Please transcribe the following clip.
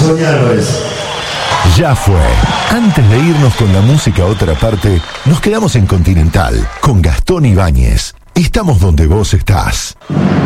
Soñar no es. Ya fue. Antes de irnos con la música a otra parte, nos quedamos en Continental con Gastón Ibáñez. Estamos donde vos estás.